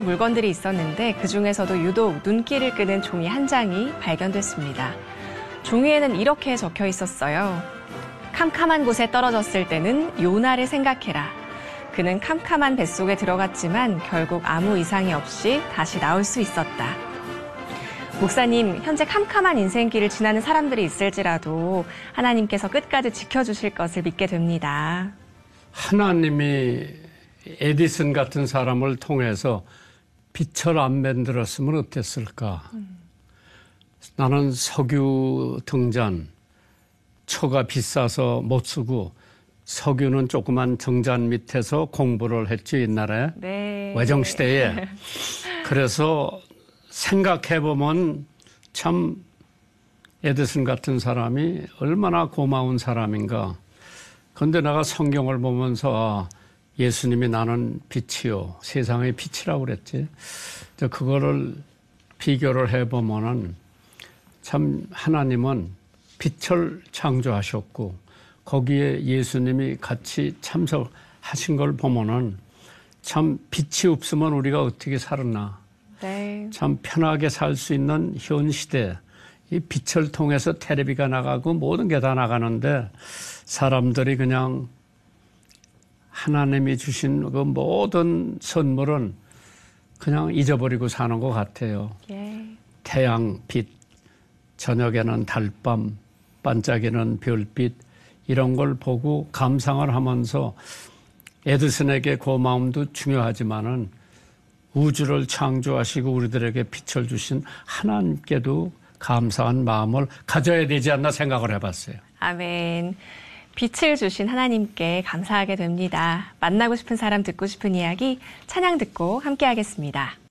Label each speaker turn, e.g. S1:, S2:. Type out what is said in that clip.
S1: 물건들이 있었는데 그중에서도 유독 눈길을 끄는 종이 한 장이 발견됐습니다. 종이에는 이렇게 적혀 있었어요. 캄캄한 곳에 떨어졌을 때는 요나를 생각해라. 그는 캄캄한 뱃속에 들어갔지만 결국 아무 이상이 없이 다시 나올 수 있었다. 목사님, 현재 캄캄한 인생길을 지나는 사람들이 있을지라도 하나님께서 끝까지 지켜주실 것을 믿게 됩니다.
S2: 하나님이 에디슨 같은 사람을 통해서 빛을 안 만들었으면 어땠을까? 나는 석유 등잔, 초가 비싸서 못 쓰고 석유는 조그만 등잔 밑에서 공부를 했죠, 옛날에.
S1: 네.
S2: 외정시대에. 그래서 생각해보면 참 에디슨 같은 사람이 얼마나 고마운 사람인가. 그런데 내가 성경을 보면서 예수님이 나는 빛이요, 세상의 빛이라고 그랬지. 그거를 비교를 해보면은 참 하나님은 빛을 창조하셨고 거기에 예수님이 같이 참석하신 걸 보면은 참 빛이 없으면 우리가 어떻게 살았나.
S1: 네.
S2: 참 편하게 살 수 있는 현 시대, 이 빛을 통해서 텔레비가 나가고 모든 게 다 나가는데 사람들이 그냥 하나님이 주신 그 모든 선물은 그냥 잊어버리고 사는 것 같아요.
S1: 예.
S2: 태양, 빛, 저녁에는 달밤, 반짝이는 별빛 이런 걸 보고 감상을 하면서 에디슨에게 고마움도 중요하지만은 우주를 창조하시고 우리들에게 빛을 주신 하나님께도 감사한 마음을 가져야 되지 않나 생각을 해봤어요.
S1: 아멘. 빛을 주신 하나님께 감사하게 됩니다. 만나고 싶은 사람, 듣고 싶은 이야기 찬양 듣고 함께 하겠습니다.